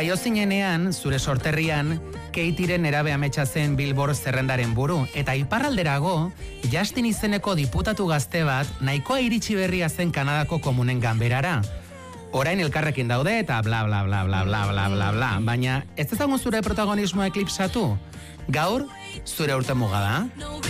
Jaio zinenean, zure sorterrian, Kateren erabe ametsa zen Billboard zerrendaren buru, eta iparralderago, Justin izeneko diputatu gazte bat, nahikoa iritsi berria zen Kanadako komunen ganberara. Orain elkarrekin daude eta bla bla bla bla bla bla bla bla, baina ez ezagun zure protagonismoa eklipsatu? Gaur, zure urte muga da?